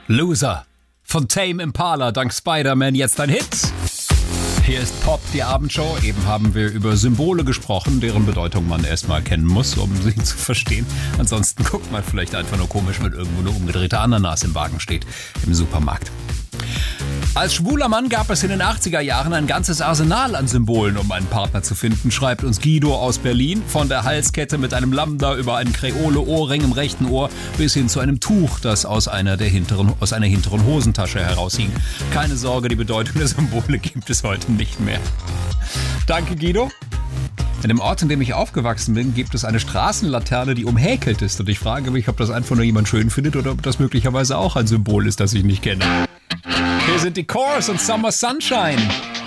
Loser von Tame Impala, dank Spider-Man jetzt ein Hit. Hier ist Pop, die Abendshow. Eben haben wir über Symbole gesprochen, deren Bedeutung man erstmal kennen muss, um sie zu verstehen. Ansonsten guckt man vielleicht einfach nur komisch, wenn irgendwo eine umgedrehte Ananas im Wagen steht im Supermarkt. Als schwuler Mann gab es in den 80er Jahren ein ganzes Arsenal an Symbolen, um einen Partner zu finden, schreibt uns Guido aus Berlin. Von der Halskette mit einem Lambda über einen Kreole-Ohrring im rechten Ohr bis hin zu einem Tuch, das aus einer hinteren Hosentasche heraushing. Keine Sorge, die Bedeutung der Symbole gibt es heute nicht mehr. Danke, Guido. In dem Ort, in dem ich aufgewachsen bin, gibt es eine Straßenlaterne, die umhäkelt ist. Und ich frage mich, ob das einfach nur jemand schön findet oder ob das möglicherweise auch ein Symbol ist, das ich nicht kenne. Hier sind die Course und Summer Sunshine.